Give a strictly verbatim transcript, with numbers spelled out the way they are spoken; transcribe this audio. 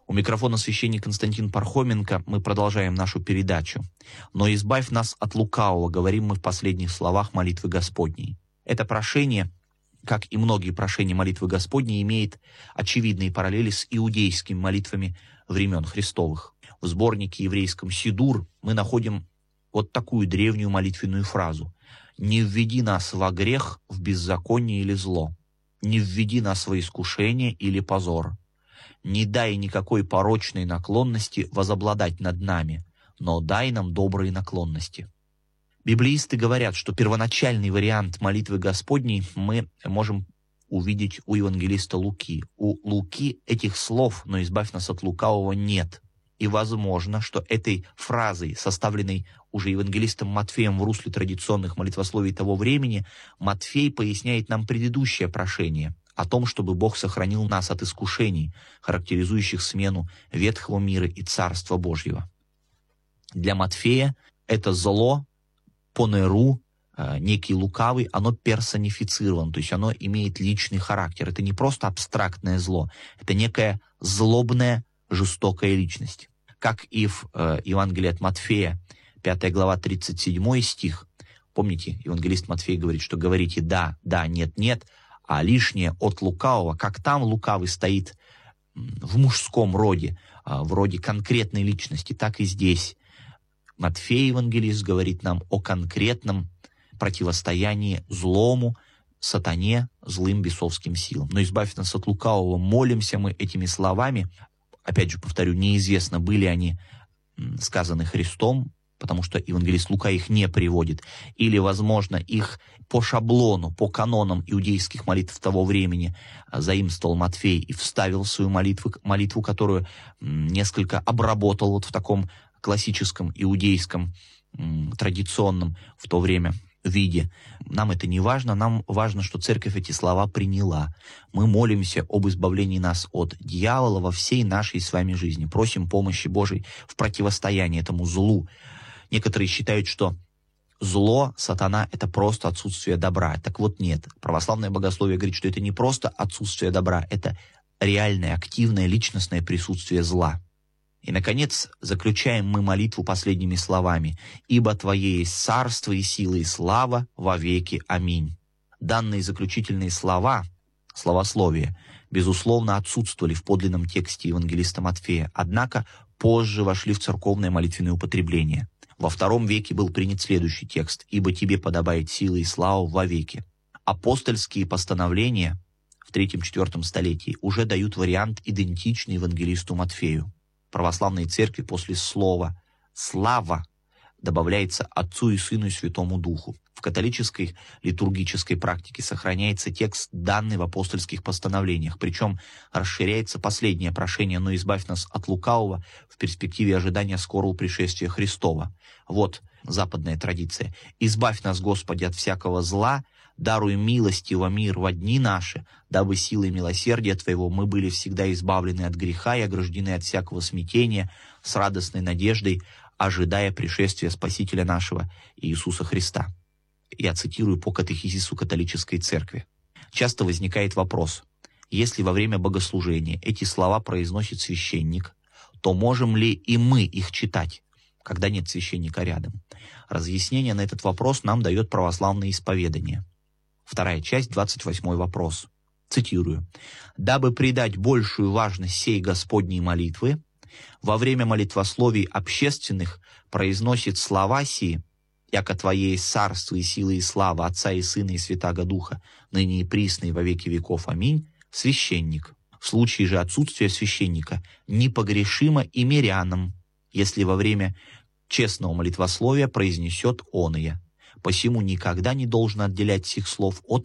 У микрофона священник Константин Пархоменко. Мы продолжаем нашу передачу. «Но избавь нас от лукавого», говорим мы в последних словах молитвы Господней. Это прошение, как и многие прошения молитвы Господней, имеет очевидные параллели с иудейскими молитвами времен Христовых. В сборнике еврейском «Сидур» мы находим вот такую древнюю молитвенную фразу: «Не введи нас во грех, в беззаконие или зло, не введи нас во искушение или позор, не дай никакой порочной наклонности возобладать над нами, но дай нам добрые наклонности». Библеисты говорят, что первоначальный вариант молитвы Господней мы можем увидеть у евангелиста Луки. У Луки этих слов «но избавь нас от лукавого» нет. И возможно, что этой фразой, составленной уже евангелистом Матфеем в русле традиционных молитвословий того времени, Матфей поясняет нам предыдущее прошение о том, чтобы Бог сохранил нас от искушений, характеризующих смену ветхого мира и Царства Божьего. Для Матфея это зло, понеру, некий лукавый, оно персонифицировано, то есть оно имеет личный характер. Это не просто абстрактное зло, это некая злобная, жестокая личность. Как и в э, Евангелии от Матфея, пятая глава, тридцать седьмой стих. Помните, евангелист Матфей говорит, что говорите «да», «да», «нет», «нет», а лишнее от лукавого, как там лукавый стоит в мужском роде, э, в роде конкретной личности, так и здесь. Матфей, евангелист, говорит нам о конкретном противостоянии злому, сатане, злым бесовским силам. Но избавь нас от лукавого, молимся мы этими словами. Опять же, повторю, неизвестно, были они сказаны Христом, потому что евангелист Лука их не приводит, или, возможно, их по шаблону, по канонам иудейских молитв того времени заимствовал Матфей и вставил в свою молитву, молитву, которую несколько обработал вот в таком классическом иудейском традиционном в то время виде. Нам это не важно, нам важно, что церковь эти слова приняла. Мы молимся об избавлении нас от дьявола во всей нашей с вами жизни. Просим помощи Божией в противостоянии этому злу. Некоторые считают, что зло, сатана — это просто отсутствие добра. Так вот нет. Православное богословие говорит, что это не просто отсутствие добра, это реальное, активное, личностное присутствие зла. И, наконец, заключаем мы молитву последними словами: «Ибо Твое есть царство и сила и слава во веки. Аминь». Данные заключительные слова, словословие, безусловно, отсутствовали в подлинном тексте евангелиста Матфея, однако позже вошли в церковное молитвенное употребление. Во втором веке был принят следующий текст: «Ибо Тебе подобает сила и слава во веки». Апостольские постановления в третьем-четвертом столетии уже дают вариант, идентичный евангелисту Матфею. В православной церкви после слова «слава» добавляется Отцу и Сыну и Святому Духу. В католической литургической практике сохраняется текст, данный в апостольских постановлениях, причем расширяется последнее прошение «но избавь нас от лукавого» в перспективе ожидания скорого пришествия Христова. Вот западная традиция: «Избавь нас, Господи, от всякого зла, даруй милостиво мир во дни наши, дабы силой милосердия Твоего мы были всегда избавлены от греха и ограждены от всякого смятения, с радостной надеждой, ожидая пришествия Спасителя нашего Иисуса Христа». Я цитирую по катехизису католической церкви. Часто возникает вопрос: если во время богослужения эти слова произносит священник, то можем ли и мы их читать, когда нет священника рядом? Разъяснение на этот вопрос нам дает православное исповедание. Вторая часть, двадцать восьмой вопрос. Цитирую: «Дабы придать большую важность сей Господней молитвы, во время молитвословий общественных произносит слова сии: яко Твое есть царство и сила и слава Отца и Сына и Святаго Духа, ныне и присно и во веки веков. Аминь», священник. В случае же отсутствия священника непогрешимо и мирянам, если во время честного молитвословия произнесет оное. Посему никогда не должно отделять сих слов от